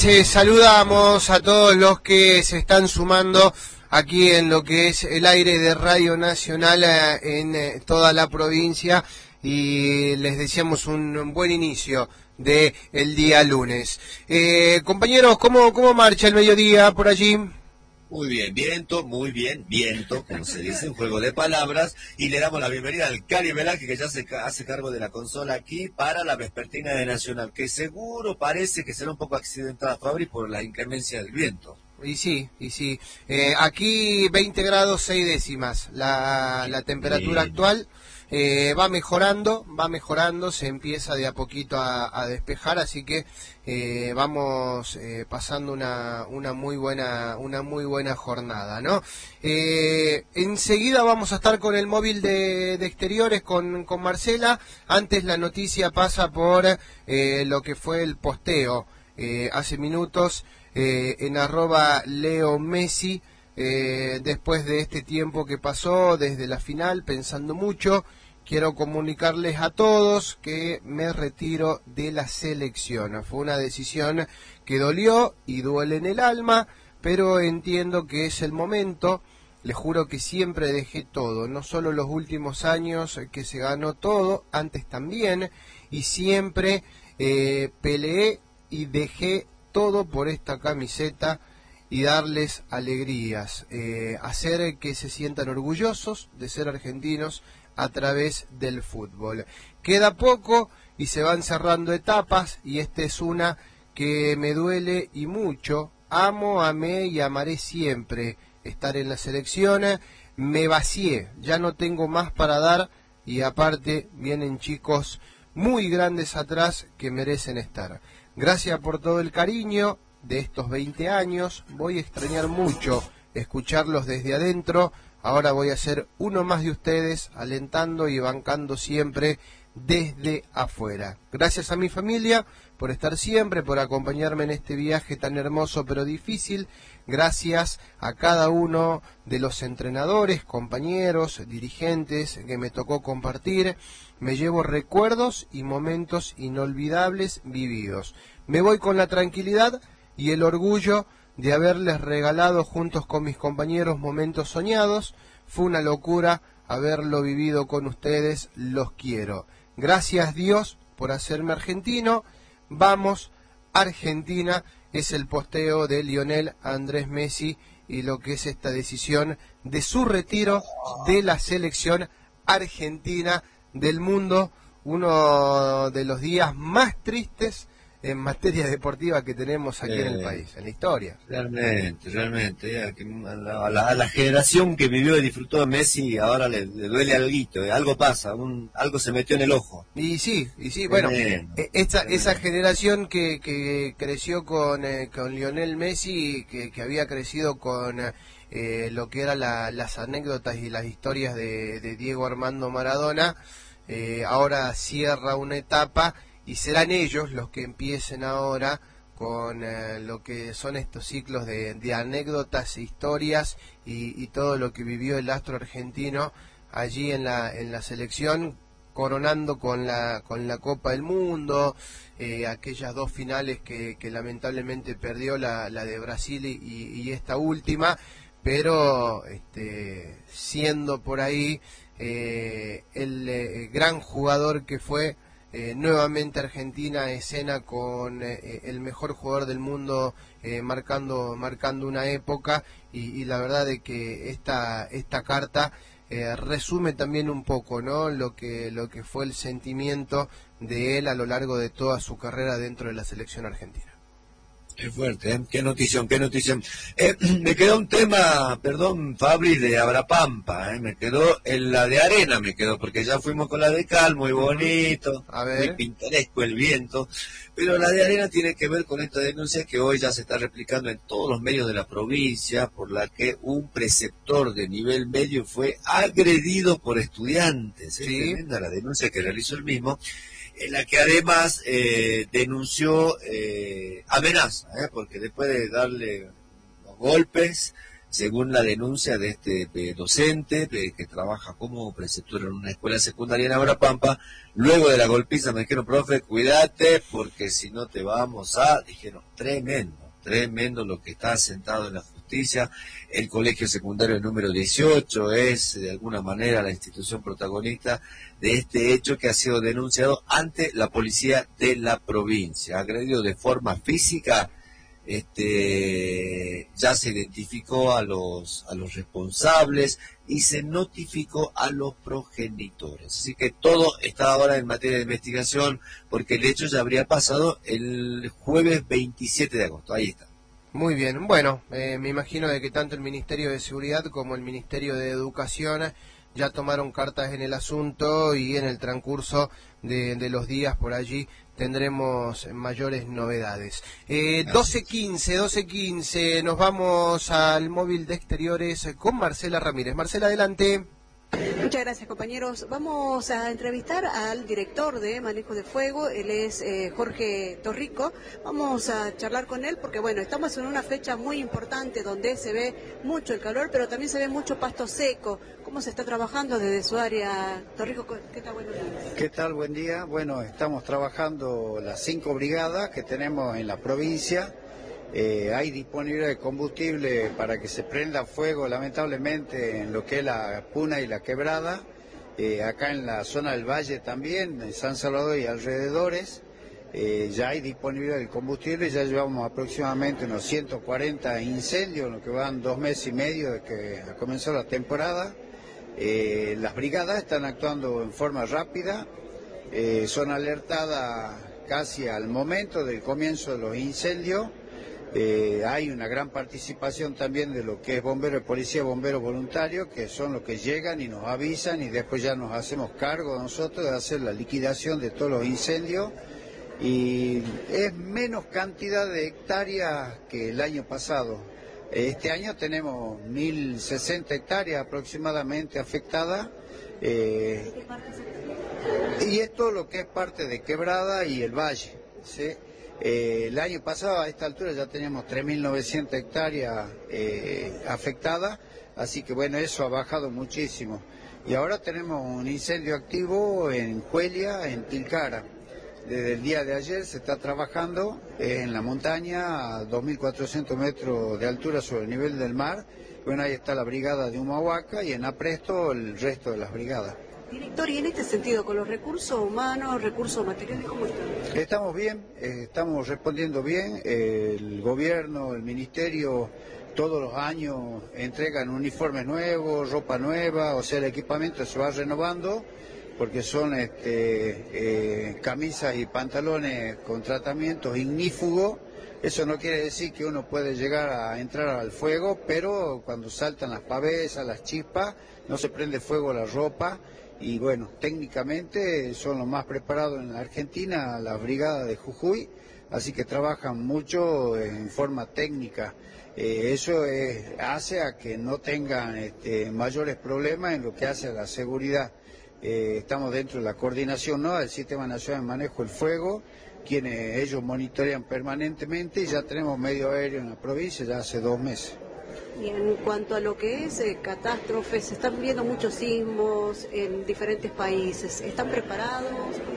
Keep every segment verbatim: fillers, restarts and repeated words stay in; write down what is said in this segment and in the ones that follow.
Eh, saludamos a todos los que se están sumando aquí en lo que es el aire de Radio Nacional eh, en eh, toda la provincia y les deseamos un buen inicio de el día lunes. Eh, compañeros, ¿cómo, ¿cómo marcha el mediodía por allí? Muy bien, viento, muy bien, viento, como se dice, un juego de palabras, y le damos la bienvenida al Cari Velázquez, que ya se hace cargo de la consola aquí para la vespertina de Nacional, que seguro parece que será un poco accidentada, Fabri, por la inclemencia del viento. Y sí, y sí. Eh, aquí veinte grados seis décimas, la, la temperatura Bien. actual. Eh, va mejorando, va mejorando, se empieza de a poquito a, a despejar, así que eh, vamos eh, pasando una, una muy buena, una muy buena jornada, ¿no? Eh, enseguida vamos a estar con el móvil de, de exteriores con, con Marcela. Antes la noticia pasa por eh, lo que fue el posteo eh, hace minutos eh, en arroba Leo Messi. Eh, después de este tiempo que pasó desde la final, pensando mucho, quiero comunicarles a todos que me retiro de la selección. Fue una decisión que dolió y duele en el alma, pero entiendo que es el momento. Les juro que siempre dejé todo, no solo los últimos años que se ganó todo, antes también, y siempre eh, peleé y dejé todo por esta camiseta y darles alegrías, eh, hacer que se sientan orgullosos de ser argentinos a través del fútbol. Queda poco y se van cerrando etapas y esta es una que me duele y mucho. Amo, amé y amaré siempre estar en la selección. Me vacié, ya no tengo más para dar y aparte vienen chicos muy grandes atrás que merecen estar. Gracias por todo el cariño de estos veinte años, voy a extrañar mucho escucharlos desde adentro, ahora voy a ser uno más de ustedes, alentando y bancando siempre desde afuera. Gracias a mi familia por estar siempre, por acompañarme en este viaje tan hermoso pero difícil, gracias a cada uno de los entrenadores, compañeros, dirigentes que me tocó compartir, me llevo recuerdos y momentos inolvidables vividos. Me voy con la tranquilidad y el orgullo de haberles regalado juntos con mis compañeros momentos soñados. Fue una locura haberlo vivido con ustedes, los quiero. Gracias Dios por hacerme argentino. Vamos, Argentina, es el posteo de Lionel Andrés Messi y lo que es esta decisión de su retiro de la selección argentina del mundo. Uno de los días más tristes en materia deportiva que tenemos aquí eh, en el país, en la historia. Realmente, realmente. A la, a la, a la generación que vivió y disfrutó de Messi ahora le, le duele alguito, eh, algo pasa, un, algo se metió en el ojo. Y sí, y sí, bueno, tremendo, esta, tremendo. Esa generación que, que creció con, eh, con Lionel Messi, que, que había crecido con eh, lo que eran la, las anécdotas y las historias de, de Diego Armando Maradona, eh, ahora cierra una etapa. Y serán ellos los que empiecen ahora con eh, lo que son estos ciclos de, de anécdotas, historias y, y todo lo que vivió el astro argentino allí en la en la selección, coronando con la con la Copa del Mundo, eh, aquellas dos finales que, que lamentablemente perdió, la, la de Brasil y, y esta última, pero este, siendo por ahí eh, el eh, gran jugador que fue. Eh, nuevamente Argentina escena con eh, el mejor jugador del mundo eh, marcando marcando una época y, y la verdad de que esta esta carta eh, resume también un poco, ¿no?, lo que lo que fue el sentimiento de él a lo largo de toda su carrera dentro de la selección argentina. Qué fuerte, ¿eh? Qué notición, qué notición. Eh, me quedó un tema, perdón, Fabri, de Abrapampa, ¿eh? Me quedó en la de arena, me quedó, porque ya fuimos con la de cal, muy bonito, a ver. muy pintoresco el viento, pero la de arena tiene que ver con esta denuncia que hoy ya se está replicando en todos los medios de la provincia, por la que un preceptor de nivel medio fue agredido por estudiantes. Es sí. Tremenda la denuncia que realizó el mismo, en la que además eh, denunció eh, amenaza, ¿eh? porque después de darle los golpes, según la denuncia de este eh, docente eh, que trabaja como preceptor en una escuela secundaria en Abrapampa, luego de la golpiza me dijeron, profe, cuídate, porque si no te vamos a, dijeron, tremendo, tremendo lo que está sentado en la justicia. El colegio secundario número dieciocho es, de alguna manera, la institución protagonista de este hecho que ha sido denunciado ante la policía de la provincia. Agredido de forma física, este, ya se identificó a los, a los responsables y se notificó a los progenitores. Así que todo está ahora en materia de investigación, porque el hecho ya habría pasado el jueves veintisiete de agosto. Ahí está. Muy bien, bueno, eh, me imagino de que tanto el Ministerio de Seguridad como el Ministerio de Educación ya tomaron cartas en el asunto y en el transcurso de, de los días por allí tendremos mayores novedades. Eh, doce quince, doce quince, nos vamos al móvil de exteriores con Marcela Ramírez. Marcela, adelante. Muchas gracias, compañeros. Vamos a entrevistar al director de Manejo de Fuego, él es eh, Jorge Torrico. Vamos a charlar con él porque, bueno, estamos en una fecha muy importante donde se ve mucho el calor, pero también se ve mucho pasto seco. ¿Cómo se está trabajando desde su área? Torrico, ¿qué tal? Buenos días. ¿Qué tal? Buen día. Bueno, estamos trabajando las cinco brigadas que tenemos en la provincia. Eh, hay disponibilidad de combustible para que se prenda fuego, lamentablemente, en lo que es la Puna y la Quebrada, eh, acá en la zona del Valle también, en San Salvador y alrededores, eh, ya hay disponibilidad del combustible, ya llevamos aproximadamente unos ciento cuarenta incendios, en lo que van dos meses y medio de que comenzó la temporada. Eh, las brigadas están actuando en forma rápida, eh, son alertadas casi al momento del comienzo de los incendios. Eh, hay una gran participación también de lo que es bomberos y policía, bomberos voluntarios, que son los que llegan y nos avisan y después ya nos hacemos cargo nosotros de hacer la liquidación de todos los incendios. Y es menos cantidad de hectáreas que el año pasado. Este año tenemos mil sesenta hectáreas aproximadamente afectadas. Eh, y esto lo que es parte de Quebrada y el Valle, ¿sí? Eh, el año pasado a esta altura ya teníamos tres mil novecientas hectáreas eh, afectadas, así que bueno, eso ha bajado muchísimo. Y ahora tenemos un incendio activo en Cuelia, en Tilcara. Desde el día de ayer se está trabajando eh, en la montaña a dos mil cuatrocientos metros de altura sobre el nivel del mar. Bueno, ahí está la brigada de Humahuaca y en Apresto el resto de las brigadas. Director, y en este sentido, con los recursos humanos, recursos materiales, ¿cómo están? Estamos bien, eh, estamos respondiendo bien. Eh, el gobierno, el ministerio, todos los años entregan uniformes nuevos, ropa nueva, o sea, el equipamiento se va renovando, porque son este, eh, camisas y pantalones con tratamientos ignífugos. Eso no quiere decir que uno puede llegar a entrar al fuego, pero cuando saltan las pavesas, las chispas, no se prende fuego la ropa. Y bueno, técnicamente son los más preparados en la Argentina, las brigadas de Jujuy, así que trabajan mucho en forma técnica. Eh, eso es, hace a que no tengan este, mayores problemas en lo que hace a la seguridad. Eh, estamos dentro de la coordinación, ¿no?, del Sistema Nacional de Manejo del Fuego, quienes ellos monitorean permanentemente, y ya tenemos medio aéreo en la provincia ya hace dos meses. Y en cuanto a lo que es eh, catástrofes, se están viendo muchos sismos en diferentes países. ¿Están preparados?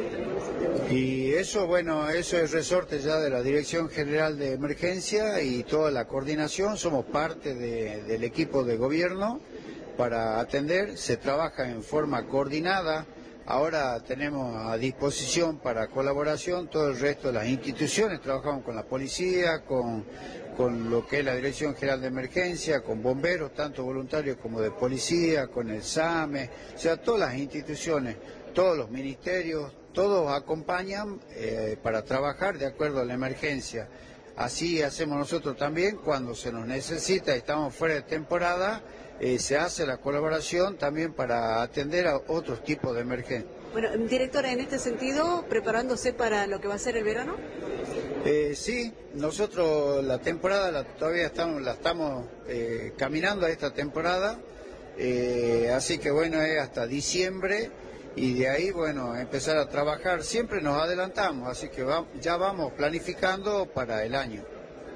Y eso, bueno, eso es resorte ya de la Dirección General de Emergencia y toda la coordinación. Somos parte de, del equipo de gobierno para atender. Se trabaja en forma coordinada. Ahora tenemos a disposición para colaboración todo el resto de las instituciones. Trabajamos con la policía, con, con lo que es la Dirección General de Emergencia, con bomberos, tanto voluntarios como de policía, con el SAME, o sea, todas las instituciones, todos los ministerios, todos acompañan eh, para trabajar de acuerdo a la emergencia. Así hacemos nosotros también cuando se nos necesita, estamos fuera de temporada, eh, se hace la colaboración también para atender a otros tipos de emergencias. Bueno, directora, en este sentido, preparándose para lo que va a ser el verano. Eh, sí, nosotros la temporada la, todavía estamos, la estamos eh, caminando a esta temporada, eh, así que bueno, es hasta diciembre. Y de ahí, bueno, empezar a trabajar. Siempre nos adelantamos, así que va, ya vamos planificando para el año.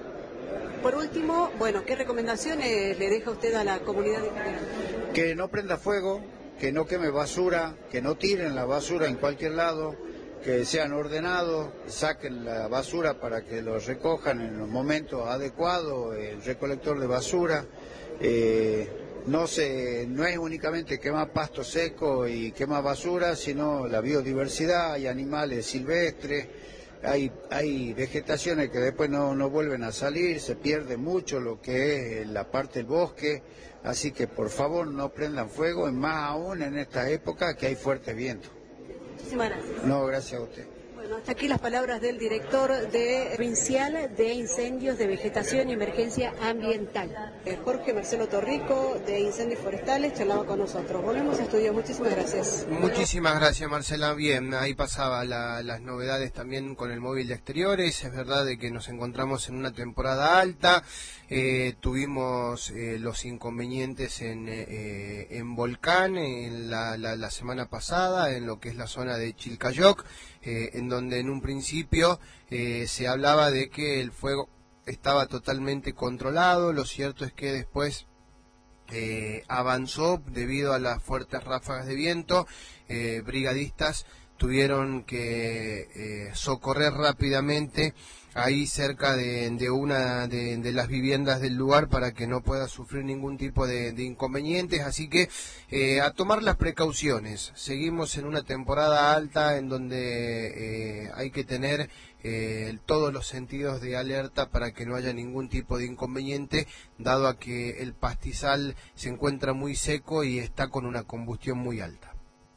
Por último, bueno, ¿qué recomendaciones le deja usted a la comunidad de general? Que no prenda fuego, que no queme basura, que no tiren la basura en cualquier lado, que sean ordenados, saquen la basura para que lo recojan en los momentos adecuados, el recolector de basura. Eh, no se, no es únicamente quemar pasto seco y quemar basura, sino la biodiversidad, hay animales silvestres, hay, hay vegetaciones que después no, no vuelven a salir, se pierde mucho lo que es la parte del bosque, así que por favor no prendan fuego, y más aún en esta época que hay fuertes vientos. Muchísimas gracias. No, gracias a usted. Bueno, hasta aquí las palabras del director de Provincial de Incendios de Vegetación y Emergencia Ambiental. Eh, Jorge Marcelo Torrico, de Incendios Forestales, charlaba con nosotros. Volvemos a estudio. Muchísimas gracias. Muchísimas gracias, Marcela. Bien, ahí pasaba la, las novedades también con el móvil de exteriores. Es verdad de que nos encontramos en una temporada alta. Eh, tuvimos eh, los inconvenientes en, eh, en Volcán en la, la, la semana pasada, en lo que es la zona de Chilcayoc, eh, en donde en un principio eh, se hablaba de que el fuego estaba totalmente controlado. Lo cierto es que después eh, avanzó debido a las fuertes ráfagas de viento. Eh, brigadistas tuvieron que eh, socorrer rápidamente ahí cerca de, de una de, de las viviendas del lugar para que no pueda sufrir ningún tipo de, de inconvenientes, así que eh, a tomar las precauciones. Seguimos en una temporada alta en donde eh, hay que tener eh, todos los sentidos de alerta para que no haya ningún tipo de inconveniente, dado a que el pastizal se encuentra muy seco y está con una combustión muy alta.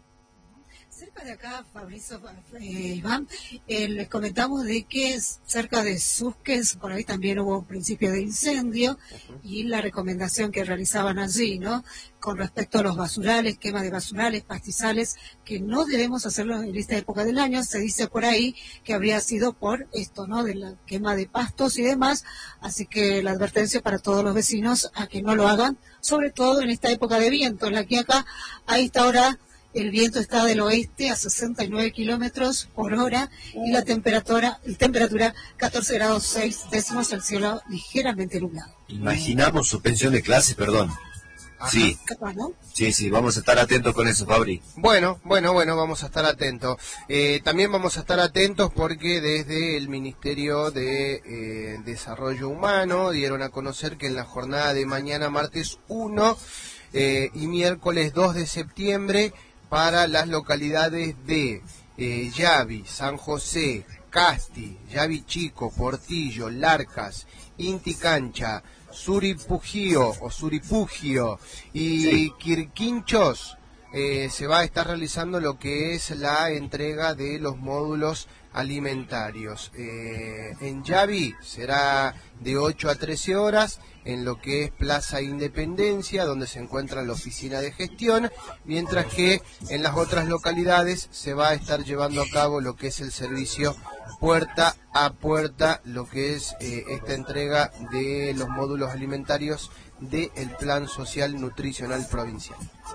Cerca de acá, Fabrizio, eh, Iván, eh, les comentamos de que cerca de Susques, por ahí también hubo un principio de incendio, y la recomendación que realizaban allí, ¿no? Con respecto a los basurales, quema de basurales, pastizales, que no debemos hacerlo en esta época del año. Se dice por ahí que habría sido por esto, ¿no? De la quema de pastos y demás, así que la advertencia para todos los vecinos a que no lo hagan, sobre todo en esta época de viento, en la que acá a esta hora el viento está del oeste a sesenta y nueve kilómetros por hora y la temperatura, la temperatura catorce grados seis décimos, el cielo ligeramente nublado. Imaginamos suspensión de clases, perdón. Ajá. Sí, Capaz, ¿no? sí, sí, vamos a estar atentos con eso, Fabri. Bueno, bueno, bueno, vamos a estar atentos. Eh, también vamos a estar atentos porque desde el Ministerio de eh, Desarrollo Humano dieron a conocer que en la jornada de mañana, martes uno eh, y miércoles dos de septiembre, para las localidades de eh, Yavi, San José, Casti, Yavi Chico, Portillo, Larcas, Inti Cancha, Suripugio o Suripugio y sí. Quirquinchos, eh, se va a estar realizando lo que es la entrega de los módulos alimentarios. Eh, en Yavi será de ocho a trece horas, en lo que es Plaza Independencia, donde se encuentra la oficina de gestión, mientras que en las otras localidades se va a estar llevando a cabo lo que es el servicio puerta a puerta, lo que es eh, esta entrega de los módulos alimentarios del Plan Social Nutricional Provincial.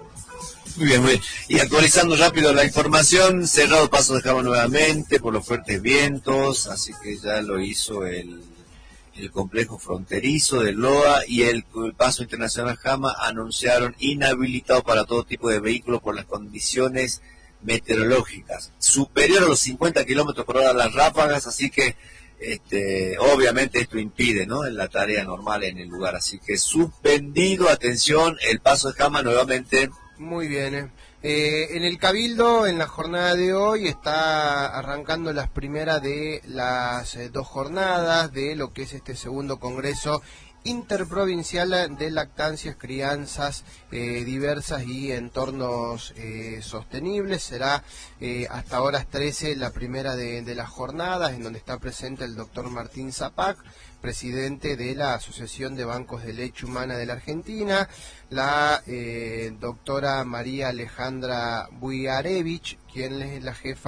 Muy bien, muy bien. Y actualizando rápido la información, cerrado Paso de Jama nuevamente por los fuertes vientos, así que ya lo hizo el, el complejo fronterizo del Loa y el, el Paso Internacional Jama anunciaron inhabilitado para todo tipo de vehículos por las condiciones meteorológicas. Superior a los cincuenta kilómetros por hora las ráfagas, así que este, obviamente esto impide, ¿no?, en la tarea normal en el lugar. Así que suspendido, atención, el Paso de Jama nuevamente. Muy bien. Eh. Eh, en el Cabildo, en la jornada de hoy, está arrancando las primeras de las eh, dos jornadas de lo que es este segundo Congreso Interprovincial de Lactancias, Crianzas eh, Diversas y Entornos eh, Sostenibles. Será eh, hasta horas trece la primera de, de las jornadas, en donde está presente el doctor Martín Zapac, presidente de la Asociación de Bancos de Leche Humana de la Argentina, la eh, doctora María Alejandra Buiarevich, quien es la jefa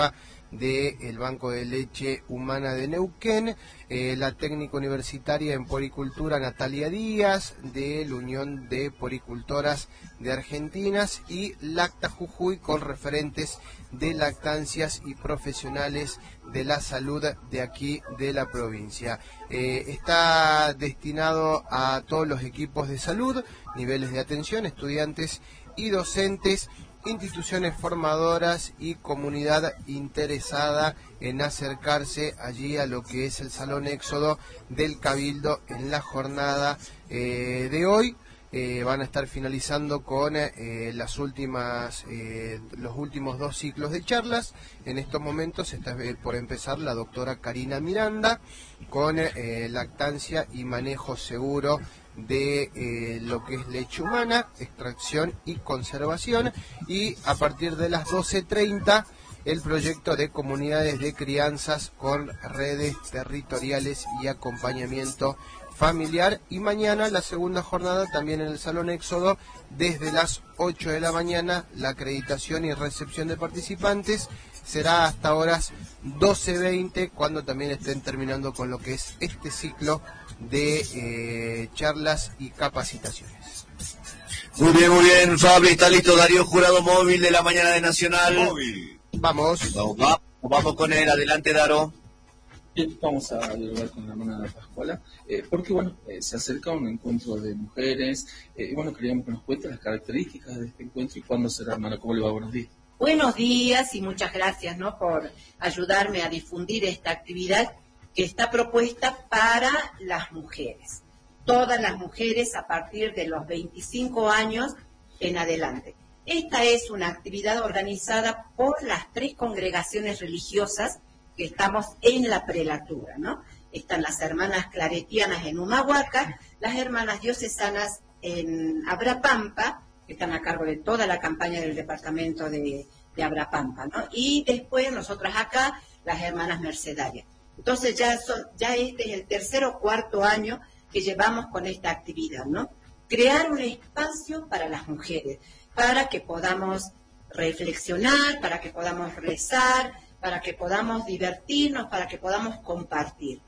del Banco de Leche Humana de Neuquén, eh, la técnica universitaria en poricultura Natalia Díaz, de la Unión de Poricultoras de Argentinas, y Lacta Jujuy, con referentes de lactancias y profesionales de la salud de aquí de la provincia. Eh, está destinado a todos los equipos de salud, niveles de atención, estudiantes y docentes, instituciones formadoras y comunidad interesada en acercarse allí a lo que es el Salón Éxodo del Cabildo en la jornada eh, de hoy. Eh, van a estar finalizando con eh, las últimas, eh, los últimos dos ciclos de charlas. En estos momentos está eh, por empezar la doctora Karina Miranda con eh, lactancia y manejo seguro de eh, lo que es leche humana, extracción y conservación, y a partir de las doce treinta el proyecto de comunidades de crianzas con redes territoriales y acompañamiento familiar, y mañana la segunda jornada también en el Salón Éxodo desde las ocho de la mañana. La acreditación y recepción de participantes será hasta horas doce veinte, cuando también estén terminando con lo que es este ciclo de eh, charlas y capacitaciones. Muy bien, muy bien, Fabri, está listo Darío Jurado, móvil de la mañana de Nacional. Móvil. Vamos. Vamos, vamos, vamos con él, adelante Daro. Bien, vamos a dialogar con la hermana Pascuala, eh, porque bueno, eh, se acerca un encuentro de mujeres, eh, y bueno, queríamos que nos cuente las características de este encuentro y cuándo será, hermana. ¿Cómo le va? Buenos días. Buenos días y muchas gracias, ¿no?, por ayudarme a difundir esta actividad que está propuesta para las mujeres, todas las mujeres a partir de los veinticinco años en adelante. Esta es una actividad organizada por las tres congregaciones religiosas que estamos en la prelatura, ¿no? Están las hermanas claretianas en Humahuaca, las hermanas diocesanas en Abrapampa, que están a cargo de toda la campaña del departamento de, de Abrapampa, ¿no? Y después nosotras acá, las hermanas mercedarias. Entonces ya, son, ya este es el tercer o cuarto año que llevamos con esta actividad, ¿no? Crear un espacio para las mujeres, para que podamos reflexionar, para que podamos rezar, para que podamos divertirnos, para que podamos compartir.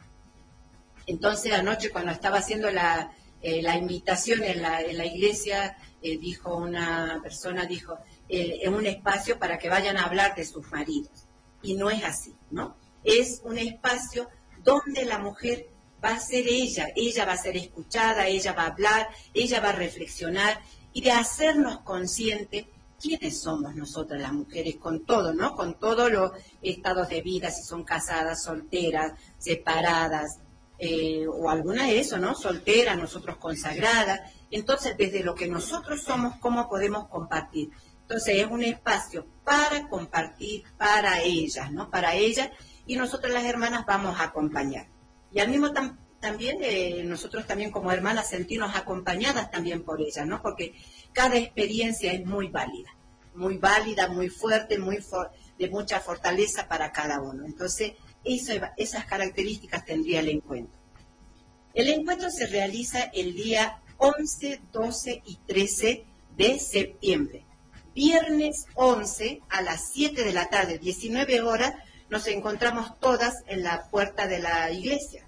Entonces anoche cuando estaba haciendo la, eh, la invitación en la, en la iglesia, eh, dijo una persona, dijo, eh, en un espacio para que vayan a hablar de sus maridos. Y no es así, ¿no? Es un espacio donde la mujer va a ser ella, ella va a ser escuchada, ella va a hablar, ella va a reflexionar y de hacernos conscientes quiénes somos nosotras las mujeres, con todo, ¿no? Con todos los estados de vida, si son casadas, solteras, separadas, eh, o alguna de eso, ¿no? Solteras, nosotros consagradas. Entonces, desde lo que nosotros somos, ¿cómo podemos compartir? Entonces, es un espacio para compartir para ellas, ¿no? Para ellas, y nosotros las hermanas vamos a acompañar. Y al mismo tiempo, también eh, nosotros también como hermanas sentirnos acompañadas también por ellas, ¿no? Porque cada experiencia es muy válida, muy válida, muy fuerte, muy for de mucha fortaleza para cada uno. Entonces, eso, esas características tendría el encuentro. El encuentro se realiza el día once, doce y trece de septiembre. Viernes once a las siete de la tarde, diecinueve horas, nos encontramos todas en la puerta de la iglesia.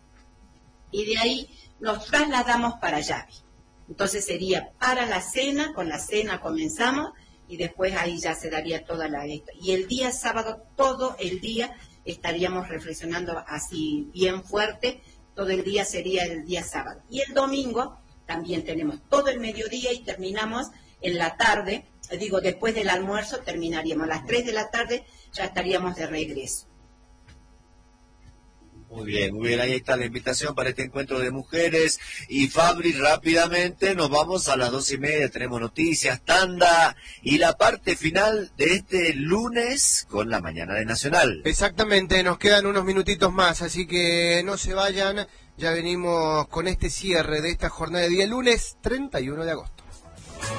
Y de ahí nos trasladamos para Yavi. Entonces sería para la cena, con la cena comenzamos y después ahí ya se daría toda la... Y el día sábado, todo el día, estaríamos reflexionando así bien fuerte, todo el día sería el día sábado. Y el domingo también tenemos todo el mediodía y terminamos en la tarde, digo, después del almuerzo terminaríamos. A las tres de la tarde ya estaríamos de regreso. Muy bien, muy bien, ahí está la invitación para este encuentro de mujeres. Y Fabri, rápidamente nos vamos a las dos y media, tenemos noticias, tanda y la parte final de este lunes con la mañana de Nacional. Exactamente, nos quedan unos minutitos más, así que no se vayan, ya venimos con este cierre de esta jornada de día lunes treinta y uno de agosto.